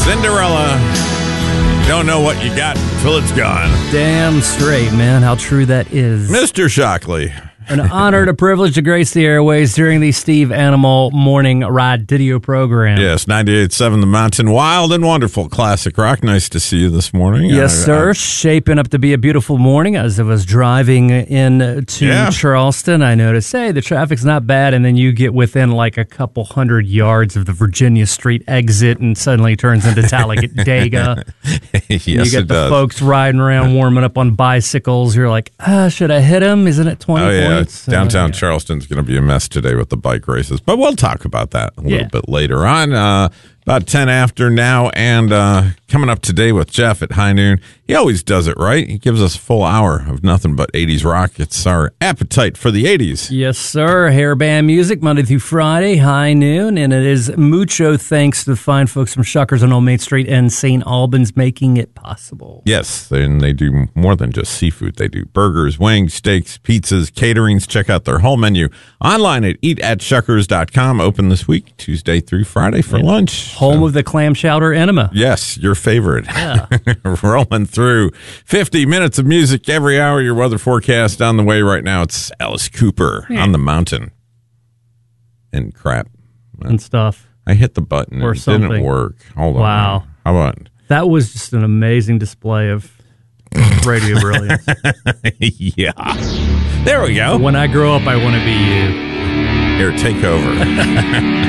Cinderella. Don't know what you got till it's gone. Damn straight, man. How true that is. Mr. Shockley. An honor and a privilege to grace the airways during the Steve Animal Morning Ride video program. Yes, 98.7 The Mountain. Wild and wonderful classic rock. Nice to see you this morning. Yes, sir. Shaping up to be a beautiful morning. As I was driving into Charleston, I noticed, hey, the traffic's not bad. And then you get within like a couple hundred yards of the Virginia Street exit and suddenly it turns into Talladega. Yes, you get it the does. folks riding around, warming up on bicycles. You're like, should I hit him? Isn't it 20 points? Downtown Charleston's going to be a mess today with the bike races, but we'll talk about that a little bit later on. About 10 after now, and coming up today with Jeff at High Noon. He always does it right. He gives us a full hour of nothing but 80s rock. It's our appetite for the 80s. Yes, sir. Hair band music, Monday through Friday, High Noon, and it is mucho thanks to the fine folks from Shuckers on Old Main Street and St. Albans making it possible. Yes, and they do more than just seafood. They do burgers, wings, steaks, pizzas, caterings. Check out their whole menu online at eatatshuckers.com. Open this week, Tuesday through Friday for lunch. Home of the clam chowder enema. Yes, your favorite. Yeah. Rolling through 50 minutes of music every hour. Your weather forecast on the way right now. It's Alice Cooper on the mountain. And crap. And stuff. I hit the button and it didn't work. Hold on. Wow. How about? That was just an amazing display of radio brilliance. Yeah. There we go. When I grow up, I want to be you. Here, take over.